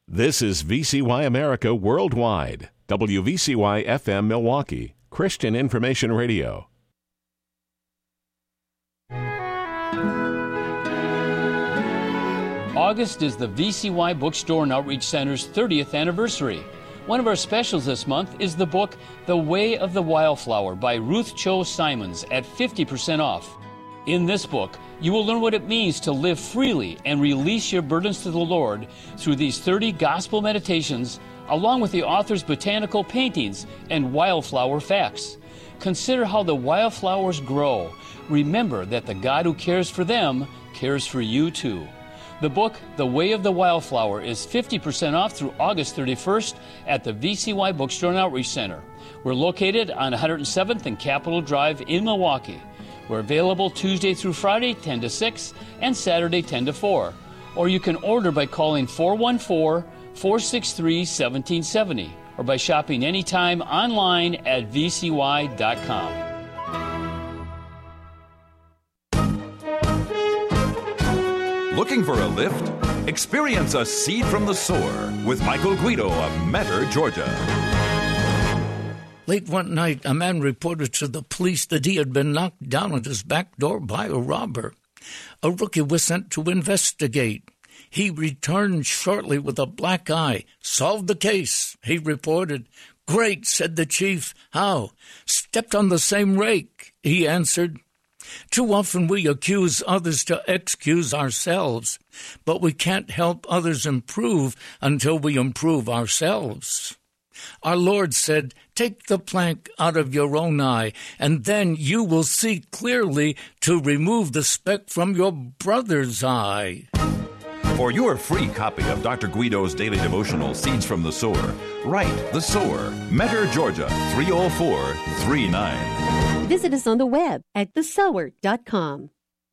This is VCY America Worldwide, WVCY FM Milwaukee, Christian Information Radio. August is the VCY Bookstore and Outreach Center's 30th anniversary. One of our specials this month is the book The Way of the Wildflower by Ruth Cho Simons at 50% off. In this book, you will learn what it means to live freely and release your burdens to the Lord through these 30 gospel meditations, along with the author's botanical paintings and wildflower facts. Consider how the wildflowers grow. Remember that the God who cares for them cares for you too. The book, The Way of the Wildflower, is 50% off through August 31st at the VCY Bookstore and Outreach Center. We're located on 107th and Capitol Drive in Milwaukee. We're available Tuesday through Friday, 10 to 6, and Saturday, 10 to 4. Or you can order by calling 414-463-1770 or by shopping anytime online at vcy.com. Looking for a lift? Experience a seed from the sower with Michael Guido of Metter, Georgia. Late one night, a man reported to the police that he had been knocked down at his back door by a robber. A rookie was sent to investigate. He returned shortly with a black eye. "Solved the case," he reported. "Great," said the chief. "How?" "Stepped on the same rake," he answered. Too often we accuse others to excuse ourselves, but we can't help others improve until we improve ourselves. Our Lord said, "Take the plank out of your own eye, and then you will see clearly to remove the speck from your brother's eye." For your free copy of Dr. Guido's daily devotional, Seeds from the Sower, write The Sower, Metter, Georgia, 30439. Visit us on the web at thesower.com.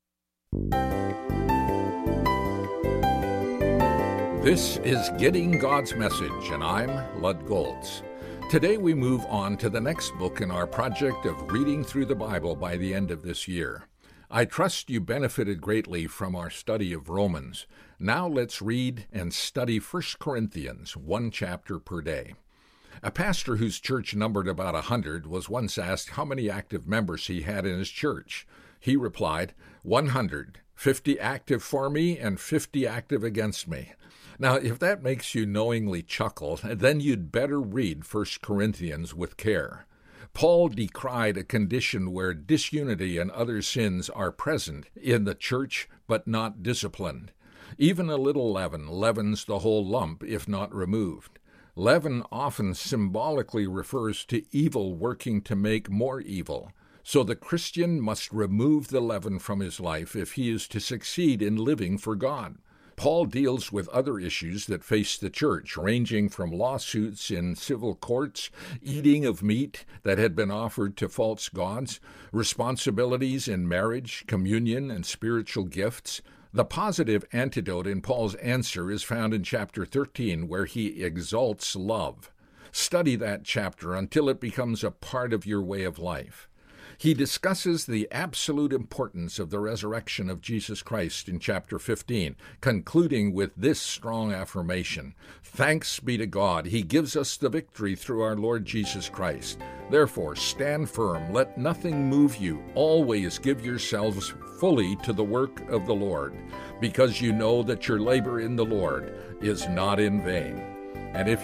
This is Getting God's Message, and I'm Lud Goltz. Today we move on to the next book in our project of reading through the Bible by the end of this year. I trust you benefited greatly from our study of Romans. Now let's read and study 1 Corinthians, one chapter per day. A pastor whose church numbered about 100 was once asked how many active members he had in his church. He replied, 100, 50 active for me and 50 active against me. Now, if that makes you knowingly chuckle, then you'd better read 1 Corinthians with care. Paul decried a condition where disunity and other sins are present in the church but not disciplined. Even a little leaven leavens the whole lump if not removed. Leaven often symbolically refers to evil working to make more evil. So the Christian must remove the leaven from his life if he is to succeed in living for God. Paul deals with other issues that face the church, ranging from lawsuits in civil courts, eating of meat that had been offered to false gods, responsibilities in marriage, communion, and spiritual gifts. The positive antidote in Paul's answer is found in chapter 13, where he exalts love. Study that chapter until it becomes a part of your way of life. He discusses the absolute importance of the resurrection of Jesus Christ in chapter 15, concluding with this strong affirmation: "Thanks be to God, He gives us the victory through our Lord Jesus Christ. Therefore, stand firm, let nothing move you. Always give yourselves fully to the work of the Lord, because you know that your labor in the Lord is not in vain." And if